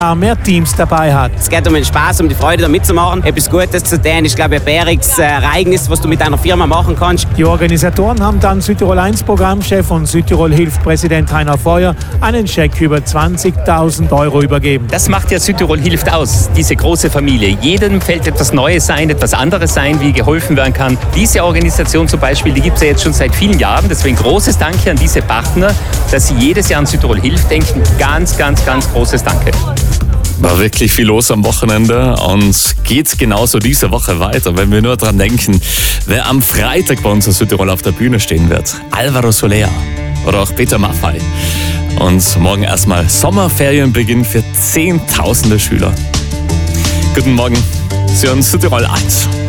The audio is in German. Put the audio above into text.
mehr Teams dabei hat. Es geht um den Spaß, um die Freude, da mitzumachen. Etwas Gutes zu tun. Ich glaube, ein bäriges Ereignis, was du mit einer Firma machen kannst. Die Organisatoren haben dann Südtirol 1 Programmchef und Südtirol Hilft Präsident Heiner Feuer einen Scheck über 20.000 € übergeben. Das macht ja Südtirol Hilft aus, diese große Familie. Jedem fällt etwas Neues ein, etwas anderes ein, wie geholfen werden kann. Diese Organisation zum Beispiel, die gibt es ja jetzt schon seit vielen Jahren. Deswegen großes Danke an diese Partner, dass sie jedes Jahr an Südtirol Hilft denken. Ganz, ganz, ganz großes Danke. War wirklich viel los am Wochenende und geht genauso diese Woche weiter, wenn wir nur dran denken, wer am Freitag bei uns in Südtirol auf der Bühne stehen wird. Alvaro Soler oder auch Peter Maffay. Und morgen erstmal Sommerferienbeginn für Zehntausende Schüler. Guten Morgen, Sie hören Südtirol 1.